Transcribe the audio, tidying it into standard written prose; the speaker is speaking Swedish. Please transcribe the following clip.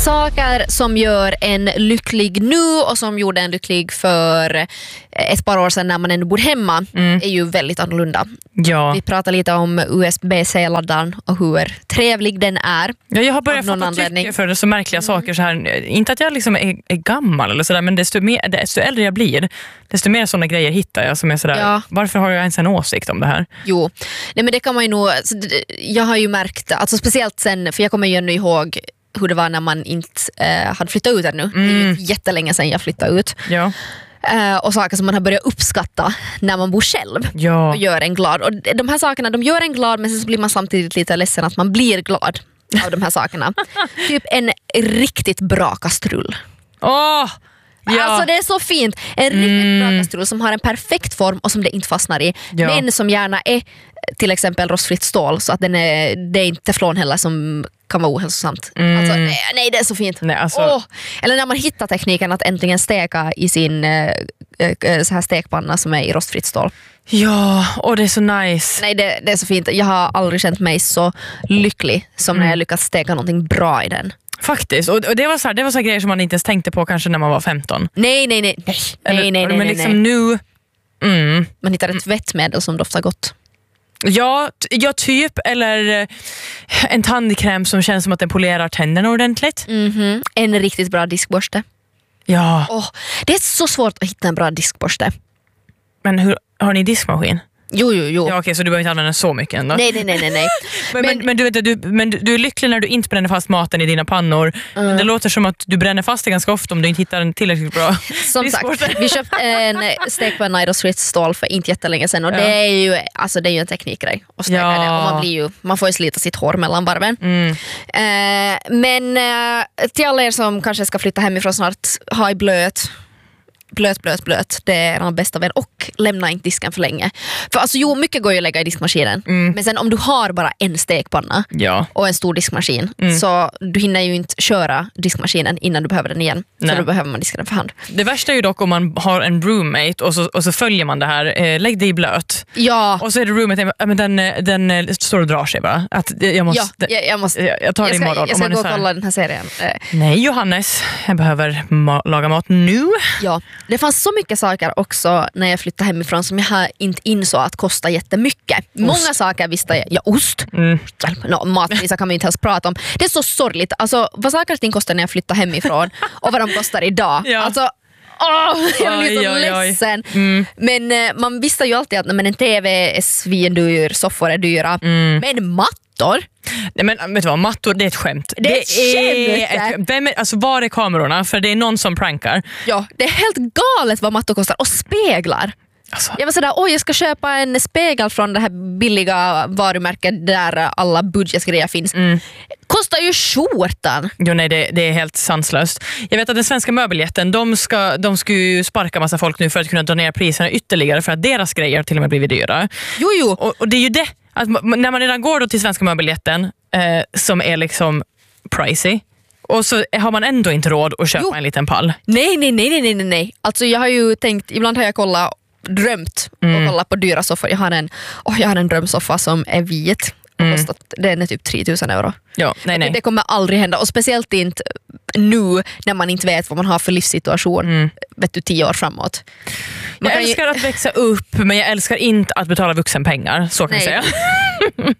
Saker som gör en lycklig nu och som gjorde en lycklig för ett par år sedan när man ändå bodde hemma är ju väldigt annorlunda. Ja. Vi pratar lite om USB-C-laddaren och hur trevlig den är. Ja, jag har börjat få tycke för det så märkliga saker så här. Inte att jag liksom är gammal eller sådär, men desto äldre jag blir, desto mer sådana grejer hittar jag som är sådär, Ja. Varför har jag ens en åsikt om det här? Jo, nej men det kan man ju nog, jag har ju märkt, alltså speciellt sen, för jag kommer ju nu ihåg hur det var när man inte hade flyttat ut ännu. Det är ju jättelänge sedan jag flyttade ut. Ja. Och saker som man har börjat uppskatta när man bor själv Ja. och gör en glad. Och de här sakerna, de gör en glad, men sen så blir man samtidigt lite ledsen att man blir glad av de här sakerna. Typ en riktigt bra kastrull. Åh! Ja. Alltså det är så fint. En riktigt bra kastrull som har en perfekt form och som det inte fastnar i. Ja. Men som gärna är till exempel rostfritt stål, så att det är inte teflon heller som kan vara ohälsosamt. Alltså, nej, det är så fint. Nej, alltså. Eller när man hittar tekniken att äntligen steka i sin så här stekpanna som är i rostfritt stål. Ja, och det är så nice. Nej, det är så fint. Jag har aldrig känt mig så lycklig som när jag lyckats steka någonting bra i den. Faktiskt, och det var så här grejer som man inte ens tänkte på kanske när man var 15. Nej. Men liksom nu... Man hittar ett tvättmedel som doftar gott. Ja, typ. Eller en tandkräm som känns som att den polerar tänderna ordentligt. En riktigt bra diskborste. Ja. Det är så svårt att hitta en bra diskborste. Men har ni diskmaskin? Jo. Ja, okej, så du behöver inte använda den så mycket ändå. Nej. Men du är lycklig när du inte bränner fast maten i dina pannor. Det låter som att du bränner fast det ganska ofta om du inte hittar en tillräckligt bra Som sagt, vi köpte en stekpanna i rostfritt stål för inte jättelänge sedan och det är ju en teknikgrej att steka det, och man får ju slita sitt hår mellan varven. Men till alla er som kanske ska flytta hemifrån snart, ha i blöt, det är den bästa vän, och lämna inte disken för länge. För alltså mycket går ju att lägga i diskmaskinen, men sen om du har bara en stekpanna och en stor diskmaskin, så du hinner ju inte köra diskmaskinen innan du behöver den igen. Så då behöver man diska den för hand. Det värsta är ju dock om man har en roommate och så följer man det här, lägg det i blöt. Ja. Och så är det roommate, men den står och drar sig bara. Att jag måste jag tar det imorgon. Jag ska gå och kolla den här serien. Nej, Johannes, jag behöver laga mat nu. Ja. Det fanns så mycket saker också när jag flyttade hemifrån som jag inte insåg att kostar jättemycket. Många saker visste jag. Ost. Matpriser kan man inte ens prata om. Det är så sorgligt. Alltså, vad saker och ting kostar när jag flyttade hemifrån och vad de kostar idag. Ja. Alltså, jag blir så ledsen. Men man visste ju alltid att en TV är svindyr, soffor är dyra. Men mattor? Nej, men vet du vad, mattor, det är ett skämt. Det är ett skämt. Alltså, var är kamerorna? För det är någon som prankar. Ja, det är helt galet vad mattor kostar. Och speglar. Alltså. Jag var sådär, jag ska köpa en spegel från det här billiga varumärket där alla budgetgrejer finns. Kostar ju skjortan. Jo, nej, det är helt sanslöst. Jag vet att den svenska möbeljätten, de ska ju sparka massa folk nu för att kunna dra ner priserna ytterligare, för att deras grejer till och med blivit dyra. Jo. Och det är ju det, att när man redan går då till svenska möbeljätten som är liksom pricey, och så har man ändå inte råd att köpa en liten pall. Nej. Alltså jag har ju tänkt, ibland har jag drömt och kollat på dyra soffor. Jag har en drömsoffa som är vit och den är typ 3000 euro. Ja, nej. Det kommer aldrig hända, och speciellt inte nu när man inte vet vad man har för livssituation 10 år framåt. Jag älskar att växa upp, men jag älskar inte att betala vuxenpengar, så kan jag säga.